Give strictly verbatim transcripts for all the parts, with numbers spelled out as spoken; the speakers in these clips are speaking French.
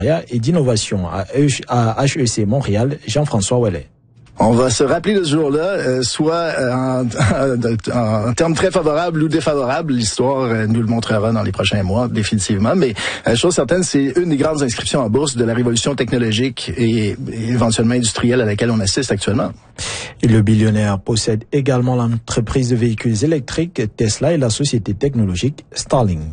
et d'innovation à H E C Montréal, Jean-François Ouellet. On va se rappeler de ce jour-là, euh, soit euh, en, en, en termes très favorables ou défavorables. L'histoire euh, nous le montrera dans les prochains mois, définitivement. Mais euh, chose certaine, c'est une des grandes inscriptions en bourse de la révolution technologique et, et éventuellement industrielle à laquelle on assiste actuellement. Et le billionnaire possède également l'entreprise de véhicules électriques Tesla et la société technologique Starlink.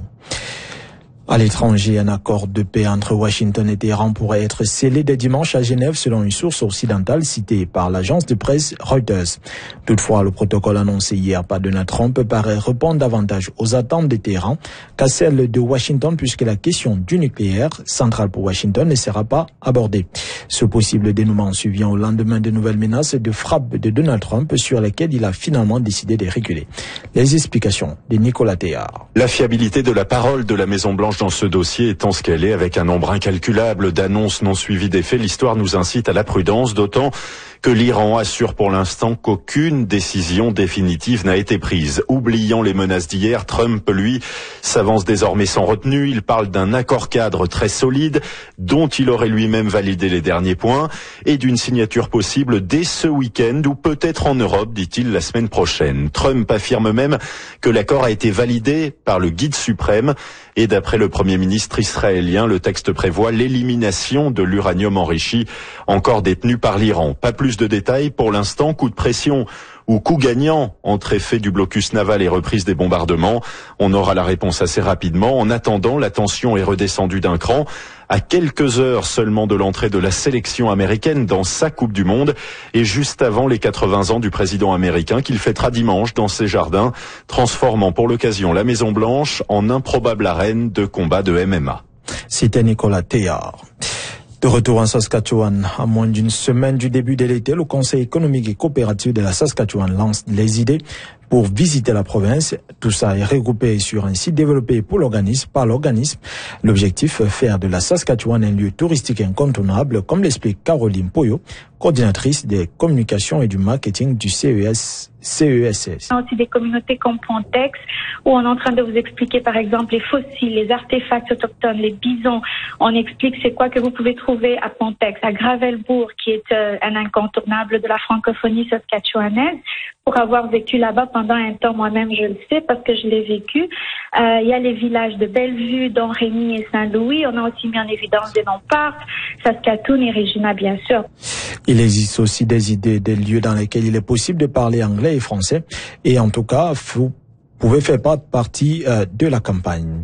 À l'étranger, un accord de paix entre Washington et Téhéran pourrait être scellé dès dimanche à Genève selon une source occidentale citée par l'agence de presse Reuters. Toutefois, le protocole annoncé hier par Donald Trump paraît répondre davantage aux attentes de Téhéran qu'à celles de Washington puisque la question du nucléaire, centrale pour Washington, ne sera pas abordée. Ce possible dénouement survient au lendemain de nouvelles menaces de frappe de Donald Trump sur lesquelles il a finalement décidé de reculer. Les explications de Nicolas Théard. La fiabilité de la parole de la Maison-Blanche dans ce dossier étant ce qu'elle est, avec un nombre incalculable d'annonces non suivies d'effets, l'histoire nous incite à la prudence, d'autant que l'Iran assure pour l'instant qu'aucune décision définitive n'a été prise. Oubliant les menaces d'hier, Trump, lui, s'avance désormais sans retenue. Il parle d'un accord cadre très solide, dont il aurait lui-même validé les derniers points, et d'une signature possible dès ce week-end, ou peut-être en Europe, dit-il, la semaine prochaine. Trump affirme même que l'accord a été validé par le guide suprême, et d'après le Premier ministre israélien, le texte prévoit l'élimination de l'uranium enrichi encore détenu par l'Iran. Pas plus de détails pour l'instant, coup de pression ou coup gagnant entre effet du blocus naval et reprise des bombardements. On aura la réponse assez rapidement. En attendant, la tension est redescendue d'un cran à quelques heures seulement de l'entrée de la sélection américaine dans sa Coupe du Monde et juste avant les quatre-vingts ans du président américain qu'il fêtera dimanche dans ses jardins, transformant pour l'occasion la Maison-Blanche en improbable arène de combat de M M A. C'était Nicolas Théard. De retour en Saskatchewan, à moins d'une semaine du début de l'été, le Conseil économique et coopératif de la Saskatchewan lance les idées pour visiter la province. Tout ça est regroupé sur un site développé pour l'organisme, par l'organisme. L'objectif, faire de la Saskatchewan un lieu touristique incontournable, comme l'explique Caroline Poyo, coordinatrice des communications et du marketing du C E S. C E S S. On a aussi des communautés comme Pontex, où on est en train de vous expliquer par exemple les fossiles, les artefacts autochtones, les bisons. On explique c'est quoi que vous pouvez trouver à Pontex, à Gravelbourg, qui est euh, un incontournable de la francophonie saskatchewanaise. Pour avoir vécu là-bas pendant un temps, moi-même je le sais parce que je l'ai vécu. Euh, il y a les villages de Bellevue, Don Rémy et Saint-Louis. On a aussi mis en évidence des noms Park, Saskatoon et Regina, bien sûr. Il existe aussi des idées, des lieux dans lesquels il est possible de parler anglais et français. Et en tout cas, vous pouvez faire partie euh, de la campagne.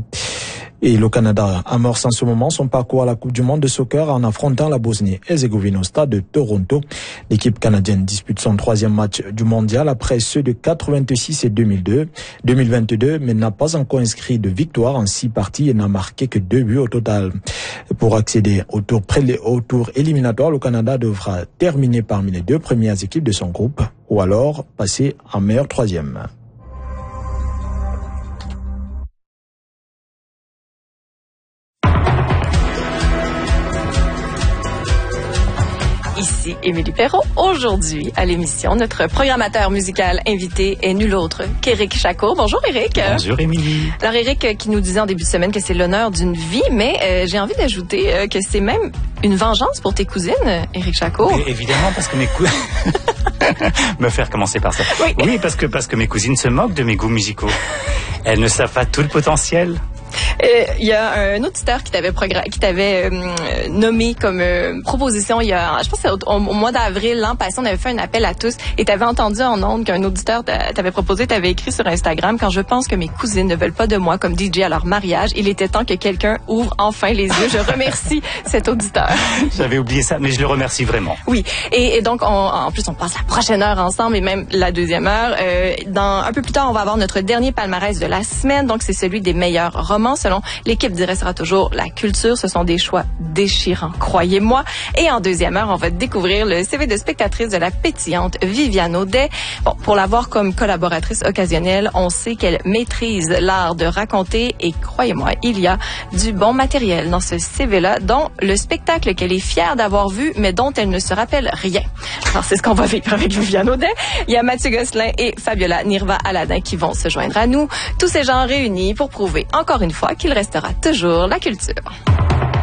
Et le Canada amorce en ce moment son parcours à la Coupe du Monde de soccer en affrontant la Bosnie-Herzégovine au stade de Toronto. L'équipe canadienne dispute son troisième match du mondial après ceux de quatre-vingt-six et deux mille deux, deux mille vingt-deux, mais n'a pas encore inscrit de victoire en six parties et n'a marqué que deux buts au total. Pour accéder au tour, au tour éliminatoire, le Canada devra terminer parmi les deux premières équipes de son groupe ou alors passer en meilleur troisième. Ici Émilie Perrault. Aujourd'hui, à l'émission, notre programmateur musical invité est nul autre qu'Éric Chacot. Bonjour Éric. Bonjour Émilie. Alors Éric qui nous disait en début de semaine que c'est l'honneur d'une vie, mais euh, j'ai envie d'ajouter euh, que c'est même une vengeance pour tes cousines, Éric Chacot. Et évidemment, parce que mes cousines... Me faire commencer par ça. Oui, oui parce, que, parce que mes cousines se moquent de mes goûts musicaux. Elles ne savent pas tout le potentiel. Il euh, y a un auditeur qui t'avait progra- qui t'avait euh, nommé comme euh, proposition il y a, je pense que c'est au, au mois d'avril l'an passé, on avait fait un appel à tous et t'avais entendu en ondes qu'un auditeur t'avait proposé, t'avais écrit sur Instagram: quand je pense que mes cousines ne veulent pas de moi comme D J à leur mariage, il était temps que quelqu'un ouvre enfin les yeux. Je remercie cet auditeur. J'avais oublié ça, mais je le remercie vraiment. Oui, et, et donc on, en plus on passe la prochaine heure ensemble et même la deuxième heure. Euh, dans un peu plus tard, on va avoir notre dernier palmarès de la semaine, donc c'est celui des meilleurs romans. Selon l'équipe d'I restera toujours la culture. Ce sont des choix déchirants, croyez-moi. Et en deuxième heure, on va découvrir le C V de spectatrice de la pétillante Viviane Audet. Bon, pour l'avoir comme collaboratrice occasionnelle, on sait qu'elle maîtrise l'art de raconter et croyez-moi, il y a du bon matériel dans ce C V-là, dont le spectacle qu'elle est fière d'avoir vu, mais dont elle ne se rappelle rien. Alors, c'est ce qu'on va vivre avec Viviane Audet. Il y a Mathieu Gosselin et Fabiola Nirva Aladin qui vont se joindre à nous. Tous ces gens réunis pour prouver encore une fois qu'il restera toujours la culture.